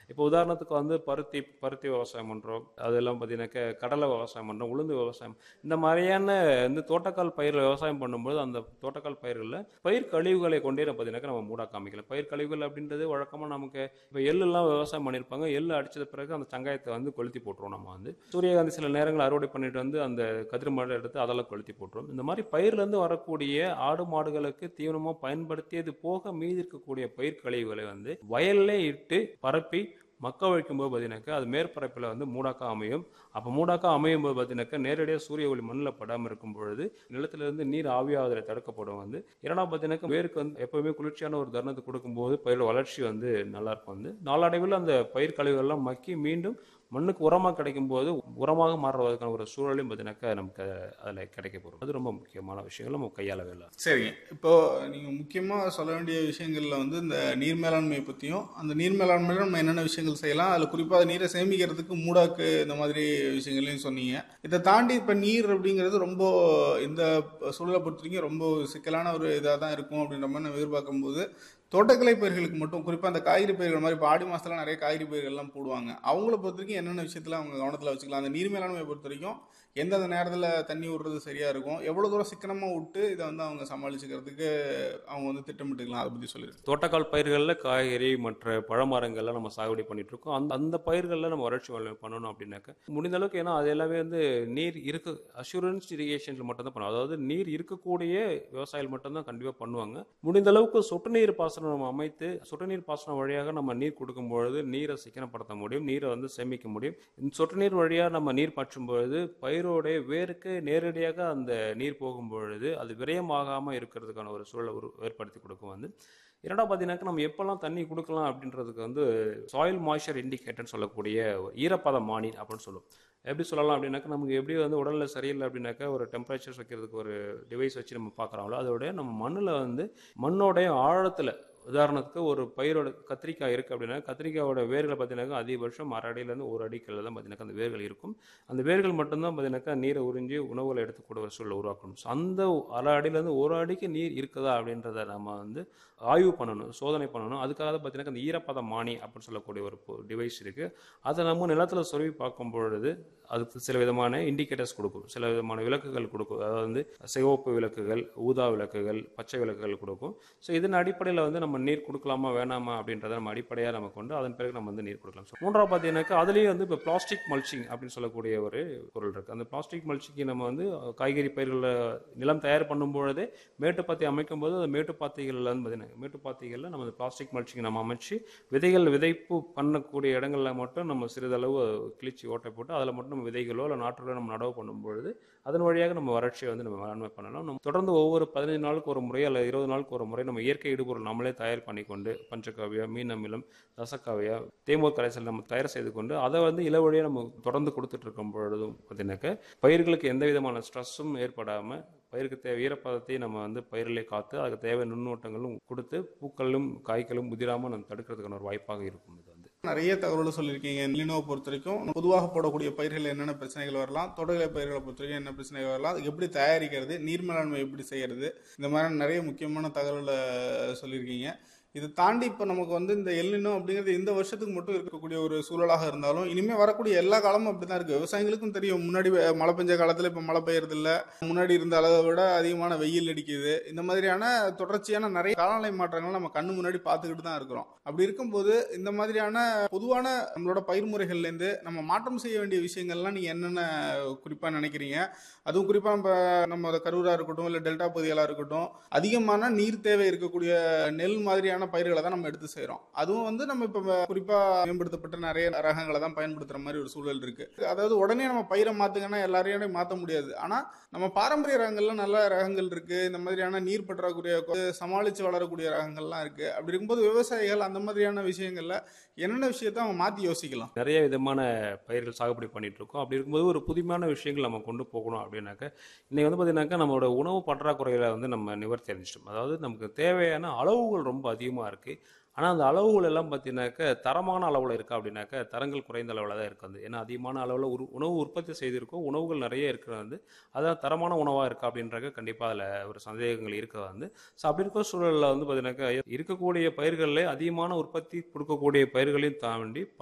இப்போ உதாரணத்துக்கு வந்து பருத்தி பருத்தி விவசாயம் பண்ணுறோம், அதெல்லாம் பார்த்தீங்கன்னாக்கா கடலை விவசாயம் பண்ணுறோம், உளுந்து விவசாயம், இந்த மாதிரியான இந்த தோட்டக்கால் பயிர் விவசாயம் பண்ணும்போது அந்த தோட்டக்கால் பயிர்களில் பயிர் கழிவுகளை கொண்டே பார்த்தீங்கன்னாக்கா நம்ம மூடாக்க அமைக்கலாம். பயிர் கழிவுகள் அப்படின்றது வழக்கமாக நமக்கு இப்போ எள்ளுலாம் விவசாயம் பண்ணியிருப்பாங்க, எள்ளு அடிச்சத பிறகு அந்த சங்காயத்தை வந்து கொளுத்தி போட்டுருவோம். நம்ம வந்து சூரியகாந்தி சில நேரங்கள் அறுவடை பண்ணிட்டு வந்து அந்த கதிர்மழை எடுத்து அதெல்லாம் கொளுத்தி போட்டுருவோம். இந்த மாதிரி பயிர்லேருந்து வரக்கூடிய ஆடு மாடுகளுக்கு தீவனமாக பயன்படுத்தியது போக மீதி இருக்கக்கூடிய பயிர் கழிவுகளை வந்து வயல்லே இட்டு பரப்பி மக்க வைக்கும்போது பார்த்தீங்கன்னாக்கா அது மேற்பரப்பில் வந்து மூடாக்கா அமையும். அப்போ மூடாக்கா அமையும் போது பார்த்தீங்கன்னாக்கா நேரடியாக சூரிய ஒளி மண்ணில் படாமல் இருக்கும் பொழுது நிலத்திலிருந்து நீர் ஆவியாவதை தடுக்கப்படும். வந்து இரண்டாவது பார்த்தீங்கன்னாக்கா வேருக்கு வந்து எப்பவுமே குளிர்ச்சியான ஒரு தருணத்தை கொடுக்கும்போது பயிரோட வளர்ச்சி வந்து நல்லா இருக்கும். வந்து நாளடைவில் அந்த பயிர் கழிவுகள்லாம் மக்கி மீண்டும் மண்ணுக்கு உரமாக கிடைக்கும் போது உரமாக மாறுவதற்கான ஒரு சூழலையும் பார்த்தீங்கன்னாக்கா நமக்கு அதில் கிடைக்க போகிறோம். அது ரொம்ப முக்கியமான விஷயங்கள் நம்ம கையாள வேலை. சரிங்க. இப்போ நீங்க முக்கியமா சொல்ல வேண்டிய விஷயங்கள்ல வந்து இந்த நீர் மேலாண்மை பத்தியும், அந்த நீர் மேலாண்மையில நம்ம என்னென்ன விஷயங்கள் செய்யலாம், அதுல குறிப்பா நீரை சேமிக்கிறதுக்கு மூடாக்கு இந்த மாதிரி விஷயங்களையும் சொன்னீங்க. இதை தாண்டி இப்ப நீர் அப்படிங்கிறது ரொம்ப இந்த சூழலை பொறுத்த வரைக்கும் ரொம்ப சிக்கலான ஒரு இதாக தான் இருக்கும் அப்படின்ற மாதிரி நம்ம எதிர்பார்க்கும் போது, தோட்டக்கலை பயிர்களுக்கு மட்டும் குறிப்பா அந்த காய்கறி பயிர்கள் மாதிரி இப்போ ஆடி மாசத்துல நிறைய காய்கறி பயிர்கள்லாம் போடுவாங்க. அவங்கள பொறுத்த வரைக்கும் என்னென்ன விஷயத்துல அவங்க கவனத்துல வச்சுக்கலாம்? அந்த நீர் மேலாண்மையை பொறுத்த வரைக்கும் எந்தெந்த நேரத்துல தண்ணி விடுறது சரியா இருக்கும், எவ்வளவு தூரம் சிக்கனமா விட்டு இதை வந்து அவங்க சமாளிச்சுக்கிறதுக்கு அவங்க வந்து திட்டமிட்டுக்கலாம், அதை பத்தி சொல்லிடுங்க. தோட்டக்கால் பயிர்களில் காய்கறி மற்ற பழமரங்கள்லாம் நம்ம சாகுபடி பண்ணிட்டு இருக்கோம். அந்த அந்த பயிர்களில் நம்ம வறட்சி வேளாண்மை பண்ணணும் அப்படின்னாக்க முடிந்த அளவுக்கு, ஏன்னா அது எல்லாமே வந்து நீர் இருக்கு அஷூரன்ஸ் இரிகேஷன்ல மட்டும் தான் பண்ணுவோம். அதாவது நீர் இருக்கக்கூடிய விவசாயிகள் மட்டும்தான் கண்டிப்பாக பண்ணுவாங்க. முடிந்த அளவுக்கு சொட்டு நீர் பாசனம் நம்ம அமைத்து சொட்டு நீர் பாசனம் வழியாக நம்ம நீர் கொடுக்கும் பொழுது நீரை சிக்கனப்படுத்த முடியும், நீரை வந்து சேமிக்க முடியும். இந்த சொட்டு நீர் வழியாக நம்ம நீர் பாய்ச்சும் பொழுது பயிரோடைய வேருக்கு நேரடியாக அந்த நீர் போகும் பொழுது அது விரயமாகாமல் இருக்கிறதுக்கான ஒரு சூழலை ஏற்படுத்தி கொடுக்கும். வந்து இரண்டாவது பார்த்தீங்கன்னாக்கா நம்ம எப்பெல்லாம் தண்ணி கொடுக்கலாம் அப்படின்றதுக்கு வந்து சாயில் மாய்ச்சர் இண்டிகேட்டர்னு சொல்லக்கூடிய ஒரு ஈரப்பதமானி அப்படின்னு சொல்லுவோம். எப்படி சொல்லலாம் அப்படின்னாக்கா நமக்கு எப்படி வந்து உடலில் சரியில்லை அப்படின்னாக்கா ஒரு டெம்பரேச்சர் வைக்கிறதுக்கு ஒரு டிவைஸ் வச்சு நம்ம பார்க்குறோம்ல, அதோட நம்ம மண்ணில் வந்து மண்ணோடைய ஆழத்தில் உதாரணத்துக்கு ஒரு பயிரோட கத்திரிக்காய் இருக்குது அப்படின்னா கத்திரிக்காயோட வேர்களை பார்த்தீங்கன்னாக்கா அதிகபட்சம் அரை அடியிலேருந்து ஒரு அடிக்கல்ல தான் பார்த்தீங்கன்னாக்கா அந்த வேர்கள் இருக்கும். அந்த வேர்கள் மட்டும்தான் பார்த்தீங்கன்னாக்கா நீரை உறிஞ்சி உணவுகளை எடுத்துக்கூட ஒரு சூழலை உருவாக்கணும். ஸோ அந்த அரை அடியிலேருந்து ஒரு அடிக்கு நீர் இருக்குதா அப்படின்றத நம்ம வந்து ஆய்வு பண்ணணும், சோதனை பண்ணணும். அதுக்காக தான் பார்த்தீங்கன்னா அந்த ஈரப்பதமானி அப்படின்னு சொல்லக்கூடிய ஒரு டிவைஸ் இருக்குது. அதை நம்ம நிலத்தில் சொருவி பார்க்கும் பொழுது அதுக்கு சில விதமான இண்டிகேட்டர்ஸ் கொடுக்கும், சில விதமான விளக்குகள் கொடுக்கும். அதாவது வந்து சிவப்பு விளக்குகள், ஊதா விளக்குகள், பச்சை விளக்குகள் கொடுக்கும். ஸோ இதன் அடிப்படையில் வந்து நம்ம நீர் கொடுக்கலாமா வேணாமா அப்படின்றத நம்ம அடிப்படையாக நம்ம கொண்டு அதன் பிறகு நம்ம வந்து நீர் கொடுக்கலாம். ஸோ மூன்றாவது பார்த்தீங்கன்னாக்கா அதுலேயே வந்து இப்போ பிளாஸ்டிக் மல்ச்சிங் அப்படின்னு சொல்லக்கூடிய ஒரு பொருள் இருக்குது. அந்த பிளாஸ்டிக் மல்ச்சிக்கு நம்ம வந்து காய்கறி பயிர்களில் நிலம் தயார் பண்ணும்பொழுதே மேட்டுப்பாத்தி அமைக்கும் போது அந்த மேட்டுப்பாத்திகளில் வந்து பார்த்தீங்கன்னா மேட்டுப்பாத்திகளில் நம்ம அந்த பிளாஸ்டிக் மல்ச்சிங் நம்ம அமைச்சு விதைகள் விதைப்பு பண்ணக்கூடிய இடங்களில் மட்டும் நம்ம சிறிதளவு கிழிச்சி ஓட்டை போட்டு அதில் மட்டும் நம்ம விதைகளோ இல்லை நாற்றுகளோ நம்ம நடவு பண்ணும்பொழுது அதன் வழியாக நம்ம வறட்சியை வந்து நம்ம மேலாண்மை பண்ணலாம். நம்ம தொடர்ந்து ஒவ்வொரு 15 நாளுக்கு ஒரு முறை அல்லது 20 நாளுக்கு ஒரு முறை நம்ம இயற்கை இடுபொருள் நம்மளே தயார் பண்ணிக்கொண்டு பஞ்சகாவியா, மீன் அமிலம், ரசக்காவியா, தேமூர் கரைசல் நம்ம தயார் செய்து கொண்டு அதை வந்து இளவழியாக நம்ம தொடர்ந்து கொடுத்துட்டு இருக்கும் பொழுதும் பார்த்தீங்கன்னாக்க பயிர்களுக்கு எந்த விதமான ஸ்ட்ரெஸ்ஸும் ஏற்படாமல் பயிருக்கு தேவை ஈரப்பதத்தை நம்ம வந்து பயிரிலே காத்து அதுக்கு தேவை நுண்ணோட்டங்களும் கொடுத்து பூக்களும் காய்களும் உதிராமல் நம்ம தடுக்கிறதுக்கான ஒரு வாய்ப்பாக இருக்கும். இது வந்து நிறைய தகவல்கள் சொல்லியிருக்கீங்க. எல்னினோவை பொறுத்த வரைக்கும் பொதுவாக போடக்கூடிய பயிர்கள் என்னென்ன பிரச்சனைகள் வரலாம், தோட்டக்கலை பயிர்களை பொறுத்த வரைக்கும் என்ன பிரச்சனைகள் வரலாம், அதுக்கு எப்படி தயாரிக்கிறது, நீர் மேலாண்மை எப்படி செய்யறது, இந்த மாதிரி நிறைய முக்கியமான தகவல்களை சொல்லியிருக்கீங்க. இதை தாண்டி இப்போ நமக்கு வந்து இந்த எல்னினோ அப்படிங்கிறது இந்த வருஷத்துக்கு மட்டும் இருக்கக்கூடிய ஒரு சூழலாக இருந்தாலும் இனிமேல் வரக்கூடிய எல்லா காலமும் அப்படி தான் இருக்குது. விவசாயிகளுக்கும் தெரியும், முன்னாடி மழை பெஞ்ச காலத்தில் இப்போ மழை பெய்யறது இல்லை, முன்னாடி இருந்த அளவை விட அதிகமான வெயில் அடிக்குது. இந்த மாதிரியான தொடர்ச்சியான நிறைய காலநிலை மாற்றங்கள் நம்ம கண்ணு முன்னாடி பார்த்துக்கிட்டு தான் இருக்கிறோம். அப்படி இருக்கும்போது இந்த மாதிரியான பொதுவான நம்மளோட பயிர் முறைகள்லேருந்து நம்ம மாற்றம் செய்ய வேண்டிய விஷயங்கள்லாம் நீங்கள் என்னென்ன குறிப்பாக நினைக்கிறீங்க? அதுவும் குறிப்பாக நம்ம கரூராக இருக்கட்டும் இல்லை டெல்டா பகுதிகளாக இருக்கட்டும் அதிகமான நீர் தேவை இருக்கக்கூடிய நெல் மாதிரியான பயிர்களை தான் நம்ம எடுத்து செய்யறோம். அதுவும் வந்து நம்ம இப்ப குறிப்பா மேம்படுத்தப்பட்ட நிறைய ரகங்களை தான் பயன்படுத்துற மாதிரி ஒரு சூழல் இருக்கு. அதாவது உடனே நம்ம பயிரை மாத்துங்கன்னா எல்லாரையும் மாற்ற முடியாது. ஆனா நம்ம பாரம்பரிய ரகங்கள்ல நல்ல ரகங்கள் இருக்கு, இந்த மாதிரியான நீர் பற்றாக்குறைய சமாளிச்சு வளரக்கூடிய ரகங்கள்லாம் இருக்கு. அப்படி இருக்கும்போது விவசாயிகள் அந்த மாதிரியான விஷயங்கள்ல என்னென்ன விஷயத்த அவங்க மாத்தி யோசிக்கலாம்? நிறைய விதமான பயிர்கள் சாகுபடி பண்ணிட்டு இருக்கோம். அப்படி இருக்கும்போது ஒரு புதுமையான விஷயங்கள் நம்ம கொண்டு போகணும் அப்படின்னாக்க இன்னைக்கு வந்து பார்த்தீங்கன்னாக்கா நம்மளோட உணவு பற்றாக்குறையில வந்து நம்ம நிவர்த்தி அடைஞ்சிட்டோம். அதாவது நமக்கு தேவையான அளவுகள் ரொம்ப அதிகமாக இருக்கு. ஆனால் அந்த அளவுகள் எல்லாம் பார்த்தீங்கன்னாக்கா தரமான அளவில் இருக்கா அப்படின்னாக்கா தரங்கள் குறைந்த அளவில் தான் இருக்குது. ஏன்னா அதிகமான அளவில் உணவு உற்பத்தி செய்திருக்கோம், உணவுகள் நிறைய இருக்கிறது வந்து அதான் தரமான உணவாக இருக்கா அப்படின்றாக்க கண்டிப்பாக அதில் ஒரு சந்தேகங்கள் இருக்கிறது வந்து. ஸோ அப்படி இருக்கிற சூழலில் வந்து பார்த்தீங்கன்னாக்கா இருக்கக்கூடிய பயிர்களில் அதிகமான உற்பத்தி கொடுக்கக்கூடிய பயிர்களையும் தாண்டி